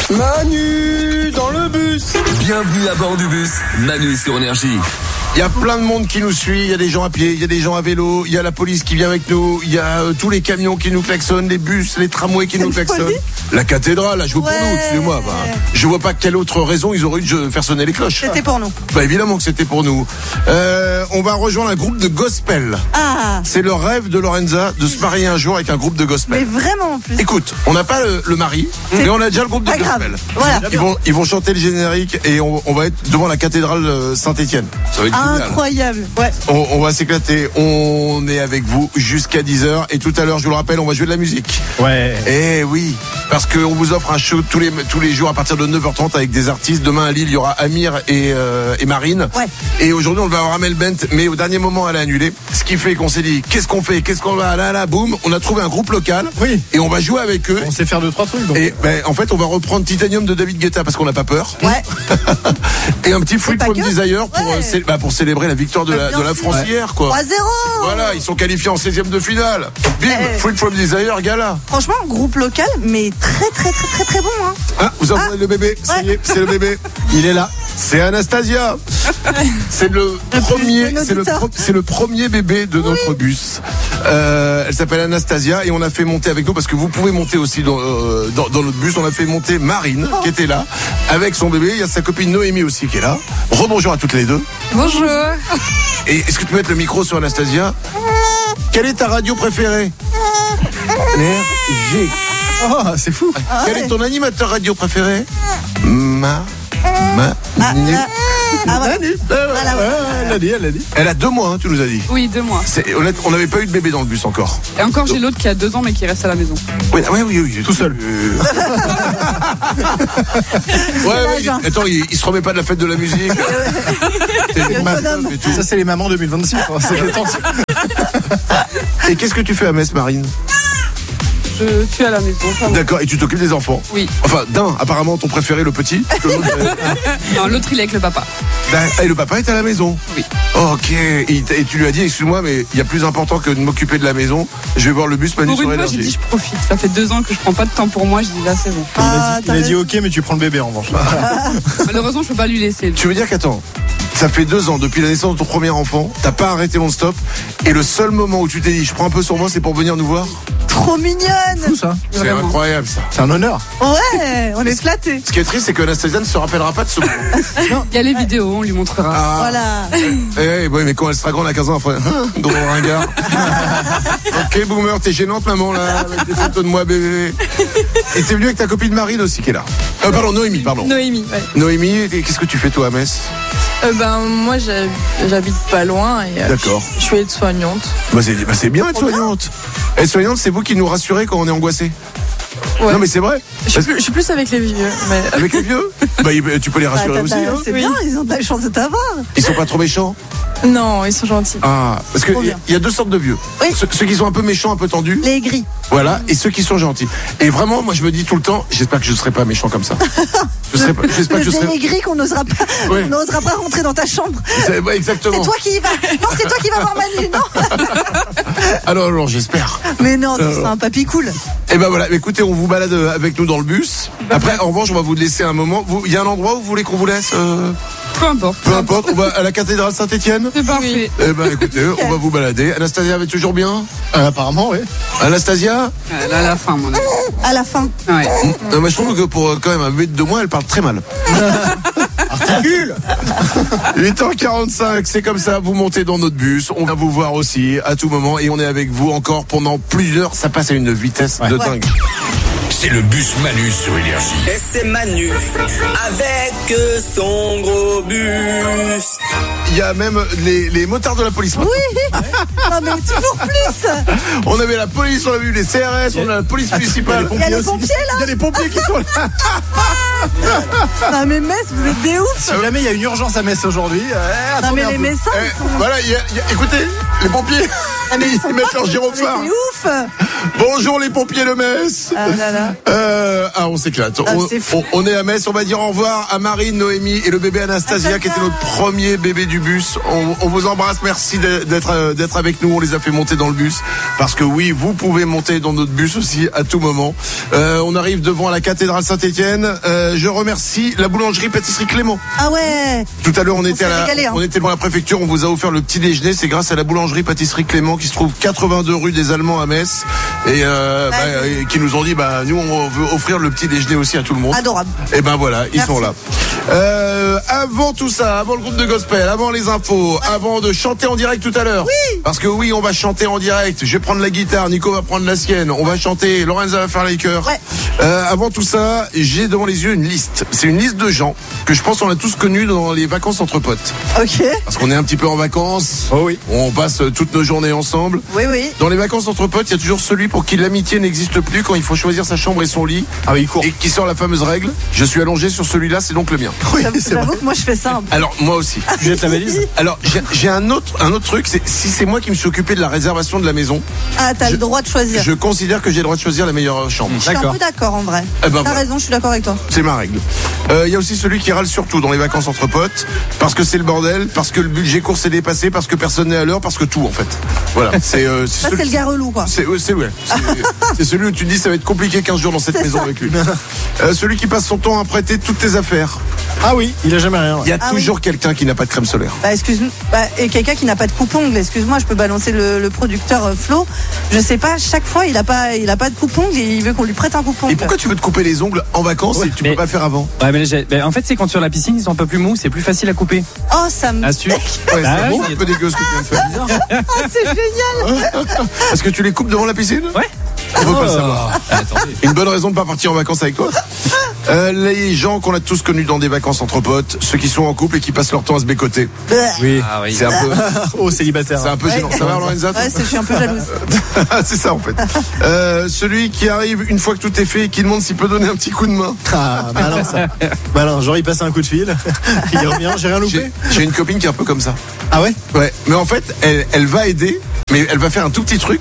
Manu dans le bus. Bienvenue à bord du bus. Manu sur Énergie. Il y a plein de monde qui nous suit. Il y a des gens à pied, il y a des gens à vélo, il y a la police qui vient avec nous, il y a euh, tous les camions qui nous klaxonnent, les bus, les tramways qui nous une klaxonnent. folie. La cathédrale, là, je veux pour Ouais. nous, excusez-moi. Bah, je vois pas quelle autre raison ils auraient eu de faire sonner les cloches. C'était pour nous. Bah évidemment que c'était pour nous. Euh, on va rejoindre un groupe de gospel. Ah. C'est le rêve de Lorenza de se marier un jour avec un groupe de gospel. Mais vraiment en plus. Écoute, on n'a pas le, le mari, mais on a déjà le groupe de Pas grave. gospel. Voilà. Ils vont, ils vont chanter le générique et on, on va être devant la cathédrale euh, Saint-Étienne. Ça va être génial. Incroyable. Ouais. On, on va s'éclater. On est avec vous jusqu'à dix heures. Et tout à l'heure, je vous le rappelle, on va jouer de la musique. Ouais. Eh oui, parce qu'on vous offre un show tous les, tous les jours à partir de neuf heures trente avec des artistes. Demain à Lille, il y aura Amir et, euh, et Marine. Ouais. Et aujourd'hui, on va avoir Amel Bent, mais au dernier moment, elle a annulé. Ce qui fait qu'on s'est dit, qu'est-ce qu'on fait? Qu'est-ce qu'on va? Là, là, boum. On a trouvé un groupe local. Oui. Et on va jouer avec eux. On sait faire deux, trois trucs. Donc. Et ben, en fait, on va reprendre Titanium de David Guetta parce qu'on n'a pas peur. Ouais. Et un petit Fruit pas from que. Desire pour, Ouais. euh, cé- bah, pour célébrer la victoire de Bah, la, bien de la sûr. France hier, quoi. trois zéro. Voilà, ils sont qualifiés en seizième de finale. Bim, Eh. Fruit from Desire, gala. Franchement, groupe local, mais très très très très très bon. Hein. Ah, vous entendez le bébé? Ça y Ouais. est, c'est le bébé. Il est là. C'est Anastasia. C'est le premier, le c'est le, auditeur. pro- c'est le premier bébé de notre bus. Euh, elle s'appelle Anastasia et on a fait monter avec nous parce que vous pouvez monter aussi dans, euh, dans, dans notre bus. On a fait monter Marine qui était là avec son bébé. Il y a sa copine Noémie aussi qui est là. Rebonjour à toutes les deux. Bonjour. Et est-ce que tu peux mettre le micro sur Anastasia? Quelle est ta radio préférée? Énergie. Oh, c'est fou. Quel est ton animateur radio préféré? Ma. Ma. Ah, Ni- ah, ah, voilà. Voilà, Ouais, ouais. elle l'a dit, elle l'a dit. Elle a deux mois, hein, tu nous as dit. Oui, deux mois. C'est honnête, on n'avait pas eu de bébé dans le bus encore. Et encore, j'ai l'autre qui a deux ans mais qui reste à la maison. Oui, oui, oui, oui, Tout seul. Euh... ouais, ouais, il- attends, il, il se remet pas de la fête de la musique. C'est une meuf et tout. Ça, c'est les mamans deux mille vingt-six. hein, c'est les temps. Et qu'est-ce que tu fais à Metz, Marine? Je suis à la maison. enfin, D'accord, et tu t'occupes des enfants? Oui. Enfin, d'un, apparemment ton préféré, le petit. que l'autre, euh, Non, l'autre, il est avec le papa. Et le papa est à la maison. Oui. Ok. Et, et tu lui as dit, excuse-moi, mais il y a plus important que de m'occuper de la maison. Je vais voir le bus Manu Pour sur une fois, j'ai énergie. dit je profite. Ça fait deux ans que je prends pas de temps pour moi. Je dis là, c'est bon. Ah, il a dit, il a dit ok, mais tu prends le bébé en revanche. Malheureusement, je peux pas lui laisser. Tu veux dire qu'attends, ça fait deux ans depuis la naissance de ton premier enfant, t'as pas arrêté non-stop, et le seul moment où tu t'es dit, je prends un peu sur moi, c'est pour venir nous voir. Trop mignonne. Fou ça. C'est incroyable ça. C'est un honneur. Ouais, on est flattés. Ce qui est triste, c'est que Anastasia ne se rappellera pas de ce moment. Non, il y a les vidéos, on lui montrera. Ah. Voilà. Eh, ouais, mais quand elle sera grande à quinze ans, elle fera hein, gros ringard. Ok, boomer, t'es gênante, maman, là, avec des photos de moi, bébé. Et t'es venue avec ta copine Marine aussi, qui est là. Euh, pardon, Noémie, pardon. Noémie, ouais. Noémie, et qu'est-ce que tu fais, toi, à Metz? Euh, ben, moi, j'hab- j'habite pas loin et euh, D'accord. je, je suis aide-soignante. Bah, c'est, bah, c'est bien être soignante. Être soignante, c'est vous qui nous rassurez quand on est angoissé. Ouais. Non, mais c'est vrai. Je suis, plus, je suis plus avec les vieux. Mais... Avec les vieux? Bah, tu peux les rassurer Bah, aussi. t'as- Hein. C'est Oui. bien, ils ont de la chance de t'avoir. Ils sont pas trop méchants? Non, ils sont gentils. Ah, parce qu'il Trop y, bien. y a deux sortes de vieux. Oui. Ceux, ceux qui sont un peu méchants, un peu tendus. Les gris. Voilà, et ceux qui sont gentils. Et vraiment, moi, je me dis tout le temps, j'espère que je ne serai pas méchant comme ça. Je serai pas, j'espère que je Le serai. vieil gris qu'on n'osera pas, Ouais. on n'osera pas rentrer dans ta chambre. C'est- ouais, exactement. C'est toi qui y vas. Non, c'est toi qui vas voir Manu, non? Alors, alors, j'espère. Mais non, tu Euh. seras un papy cool. Et ben voilà, écoutez, on vous balade avec nous dans le bus. Après, en revanche, on va vous laisser un moment. Vous- Il y a un endroit où vous voulez qu'on vous laisse euh, Peu importe. Peu importe, on va à la cathédrale Saint-Étienne. C'est parfait. Eh ben écoutez, on va vous balader. Anastasia va toujours bien? Euh, apparemment, oui. Anastasia? Elle a la fin, mon ami. À la fin. Ouais. Non, mais je trouve que pour euh, quand même un bébé de deux mois, elle parle très mal. Articule. huit heures quarante-cinq, c'est comme ça, vous montez dans notre bus, on va vous voir aussi à tout moment et on est avec vous encore pendant plusieurs, ça passe à une vitesse de dingue. C'est le bus Manu sur Énergie. Et c'est Manu avec son gros bus. Il y a même les, les motards de la police. Oui. Non, mais toujours plus. On avait la police, on a vu les C R S, on a la police municipale. Il y a les pompiers là. Il y a les pompiers qui sont là. Non mais Metz, vous êtes des ouf. Si jamais il y a une urgence à Metz aujourd'hui, euh, Non mais attendez un les peu. Messins, Eh, ils sont... voilà, il y a- il y a- écoutez, les pompiers, Ah, mais ils sont ils mettent leur partout. gyrophare. Mais c'est ouf. Bonjour les pompiers de Metz. Ah là là. Euh, ah, on s'éclate. Ah, on, c'est fou. on- on est à Metz. On va dire au revoir à Marine, Noémie et le bébé Anastasia, qui était notre premier bébé du bus. On, on vous embrasse. Merci de- d'être euh, d'être avec nous. On les a fait monter dans le bus parce que oui, vous pouvez monter dans notre bus aussi à tout moment. Euh, on arrive devant la cathédrale Saint-Étienne. Euh, je remercie la boulangerie pâtisserie Clément. Ah ouais. Tout à l'heure, on, était s'est à la, régalé, hein. on était devant la préfecture. On vous a offert le petit déjeuner. C'est grâce à la boulangerie pâtisserie Clément qui se trouve quatre-vingt-deux rue des Allemands à Metz et, euh, Ouais. bah, et qui nous ont dit bah nous on veut offrir le petit déjeuner aussi à tout le monde. Adorable. Et ben voilà, ils Merci. sont là. Euh, avant tout ça, avant le groupe de gospel, avant les infos, avant de chanter en direct tout à l'heure. Oui. Parce que oui, on va chanter en direct. Je vais prendre la guitare, Nico va prendre la sienne. On va chanter, Lorenza va faire les chœurs. Ouais. Euh, avant tout ça, j'ai devant les yeux une liste. C'est une liste de gens que je pense qu'on a tous connus dans les vacances entre potes. Ok. Parce qu'on est un petit peu en vacances. Oh oui. On passe toutes nos journées ensemble. Oui oui. Dans les vacances entre potes, il y a toujours celui pour qui l'amitié n'existe plus quand il faut choisir sa chambre et son lit. Ah oui, il court. Et qui sort la fameuse règle. Je suis allongé sur celui-là, c'est donc le mien. Oui, J'avoue c'est vrai. j'avoue que moi je fais ça un peu. Alors moi aussi. Tu jettes la valise. Alors j'ai j'ai un autre un autre truc, c'est si c'est moi qui me suis occupé de la réservation de la maison, Ah t'as je- le droit de choisir. je considère que j'ai le droit de choisir la meilleure chambre. Je suis un peu d'accord en vrai. Eh ben T'as voilà. raison, je suis d'accord avec toi. C'est ma règle. Euh, Il y a aussi celui qui râle surtout dans les vacances entre potes, parce que c'est le bordel, parce que le budget course est dépassé, parce que personne n'est à l'heure, parce que tout en fait. Voilà. C'est euh, c'est Ça celui- c'est le gars relou quoi. C'est ouais, c'est ouais. C'est- C'est celui où tu te dis ça va être compliqué quinze jours dans cette C'est maison ça. avec lui. Euh, celui qui passe son temps à prêter toutes tes affaires. Ah oui, il a jamais rien. ouais. Il y a Ah toujours quelqu'un qui n'a pas de crème solaire. Bah excuse-moi, bah, et quelqu'un qui n'a pas de coupe-ongle, excuse-moi, je peux balancer le, le producteur euh, Flo. Je sais pas, chaque fois il a pas, il a pas de coupe-ongle et il veut qu'on lui prête un coupe-ongle. Et pourquoi tu veux te couper les ongles en vacances et tu mais- peux pas le faire avant? Ouais, mais j'ai- ben, en fait, c'est quand sur la piscine, ils sont un peu plus mous, c'est plus facile à couper. Oh ça me. Astuce. Ouais, Bah, c'est bon, oui. un peu dégueu ce que tu viens de faire. Ah c'est génial. Est-ce que tu les coupes devant la piscine? Ouais. On veut pas le Oh. savoir. Attendez. Une bonne raison de pas partir en vacances avec toi. Euh, les gens qu'on a tous connus dans des vacances entre potes, ceux qui sont en couple et qui passent leur temps à se bécoter. Oui. Ah oui. C'est un peu, Oh, célibataire. c'est un peu Ouais. gênant. Ça va, Lorenza? Ouais, c'est- je suis un peu jalouse. C'est ça en fait. Euh, celui qui arrive une fois que tout est fait et qui demande s'il peut donner un petit coup de main. Ah, malin ça. Malin, genre il passe un coup de fil. Il revient, j'ai rien loupé. J'ai j'ai une copine qui est un peu comme ça. Ah ouais. Ouais, mais en fait, elle, elle va aider, mais elle va faire un tout petit truc.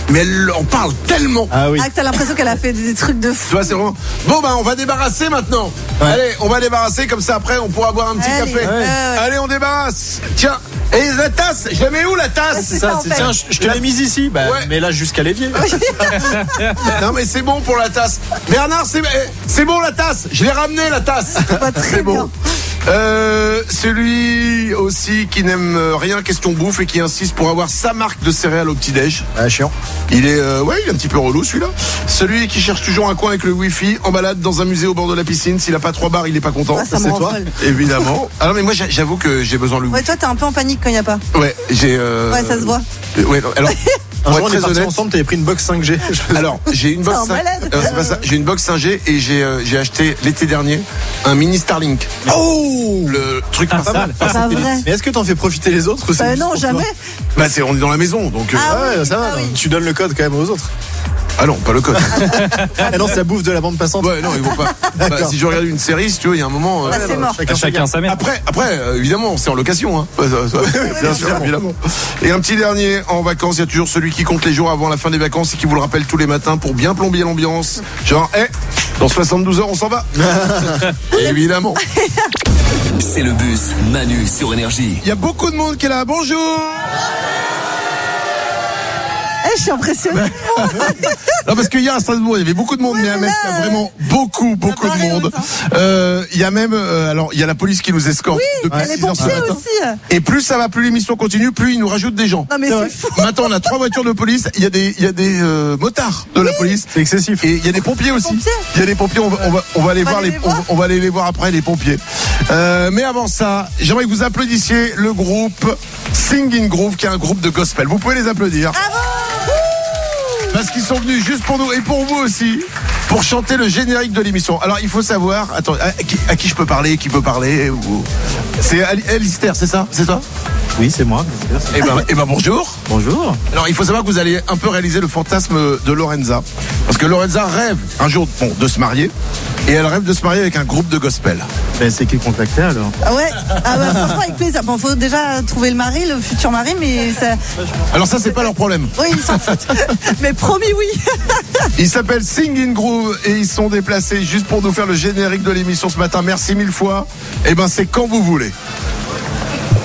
mais elle en parle tellement. Ah oui. Ah, que t'as l'impression qu'elle a fait des trucs de fou. Tu vois, c'est vraiment. Bon, bah, on va débarrasser maintenant. Ouais. Allez, on va débarrasser, comme ça après, on pourra boire un petit Allez, café. ouais, ouais. Allez, on débarrasse. Tiens, et la tasse, je la mets où la tasse? Ouais, c'est ça, en fait. Tiens, je je te l'ai mise ici. Bah, Ouais. mais là jusqu'à l'évier. Non, mais c'est bon pour la tasse. Bernard, c'est, eh, c'est bon la tasse. Je l'ai ramené la tasse. Pas très C'est bon. bien. Euh, celui aussi qui n'aime rien question bouffe et qui insiste pour avoir sa marque de céréales au petit-déj. Ah, chiant. Il est, euh, ouais, il est un petit peu relou celui-là. Celui qui cherche toujours un coin avec le wifi, en balade dans un musée au bord de la piscine. S'il a pas trois bars, il est pas content. Ah, ça me c'est rend toi, folle. évidemment. Alors mais moi j'a- j'avoue que j'ai besoin de lui. Ouais, toi, t'es un peu en panique quand il n'y a pas. Ouais, j'ai. Euh... Ouais, ça se voit. euh, Ouais, non, alors. Un Pour jour, être on est très partis honnête, ensemble, t'avais pris une box cinq G. alors j'ai une box. C'est un cinq- malade. euh, c'est pas ça. J'ai une box cinq G et j'ai euh, j'ai acheté l'été dernier un mini Starlink. Oh, Le truc pas pas mal. Pas vrai. Mais est-ce que t'en fais profiter les autres ou c'est Bah juste non, pour toi jamais. Bah c'est on est dans la maison donc. euh, Ah Ah ouais, oui, ça va. ah oui. Tu donnes le code quand même aux autres. Ah non, pas le code. Ah non, ça bouffe de la bande passante. Ouais, non, ils vont pas. Bah, D'accord. si je regarde une série, si tu veux, il y a un moment. euh, Bah, c'est mort. Chacun, Chacun sa mère. Après, après, euh, évidemment, c'est en location, hein. Ouais, ça- ça- bien sûr, évidemment. Et un petit dernier, en vacances, il y a toujours celui qui compte les jours avant la fin des vacances et qui vous le rappelle tous les matins pour bien plomber l'ambiance. Genre, hé, dans soixante-douze heures, on s'en va. Évidemment. C'est le bus Manu sur Énergie. Il y a beaucoup de monde qui est là. Bonjour. Eh, je suis impressionnée. Non, parce qu'hier à Strasbourg, il y avait beaucoup de monde, Ouais, mais à mais Metz, il là, y a euh, vraiment beaucoup, beaucoup de pareil, monde. autant. Euh, Il y a même, euh, alors, il y a la police qui nous escorte Oui, depuis et les six heures ce pompiers matin. aussi. Et plus ça va, plus l'émission continue, plus ils nous rajoutent des gens. Non, mais C'est c'est vrai. fou. Maintenant, on a trois voitures de police. Il y a des, il y a des euh, motards de la police. C'est excessif. Et il y a des pompiers aussi. Pompiers. Il y a des pompiers. On va, on va, on va aller On va voir aller les, les voir. on, on va aller les voir après les pompiers. Euh, mais avant ça, j'aimerais que vous applaudissiez le groupe Singing Groove, qui est un groupe de gospel. Vous pouvez les applaudir. Parce qu'ils sont venus juste pour nous et pour vous aussi, pour chanter le générique de l'émission. Alors il faut savoir, attends, à qui, à qui je peux parler, qui peut parler ou... C'est Ali- Alistair, c'est ça? C'est toi? Oui, c'est moi. Eh ben, eh ben bonjour. Bonjour. Alors il faut savoir que vous allez un peu réaliser le fantasme de Lorenza. Parce que Lorenza rêve un jour bon, de se marier. Et elle rêve de se marier avec un groupe de gospel. Ben, c'est qui contacter alors? Ah ouais. Ah bah franchement avec plaisir. Bon, faut déjà trouver le mari, le futur mari, mais ça. Alors ça c'est pas leur problème. Oui, ils s'en foutent. Mais promis, oui. Ils s'appellent Singing Groove et ils sont déplacés juste pour nous faire le générique de l'émission ce matin. Merci mille fois. Et ben c'est quand vous voulez.